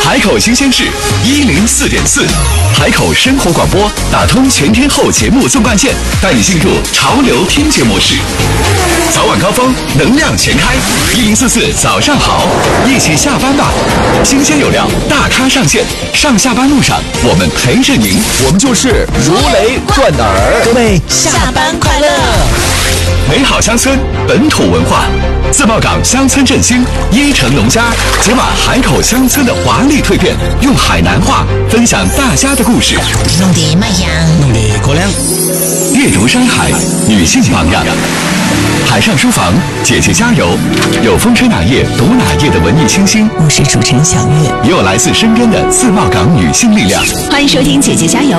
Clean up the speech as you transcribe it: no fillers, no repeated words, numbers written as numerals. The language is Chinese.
海口新鲜事104.4，海口生活广播打通全天候节目纵贯线，带你进入潮流听觉模式。早晚高峰，能量全开，1044早上好，一起下班吧。新鲜有料，大咖上线，上下班路上我们陪着您，我们就是如雷贯耳。 各位下班快乐！ 美好乡村，本土文化，自贸港乡村振兴，伊城农家解码海口乡村的华丽蜕变，用海南话分享大家的故事， 弄得卖香， 弄得过凉。 阅读山海，女性榜样。海上书房，姐姐加油！有风吹哪页读哪页的文艺清新， 我是主持人小月， 也有来自身边的自贸港女性力量。 欢迎收听姐姐加油。